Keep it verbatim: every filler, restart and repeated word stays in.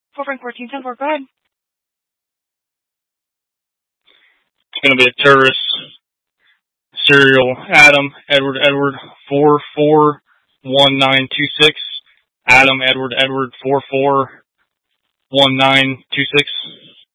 four Frank fourteen ten four, go ahead. It's going to be a terrorist. Serial Adam Edward Edward four four one nine two six. Adam Edward Edward four four one nine two six.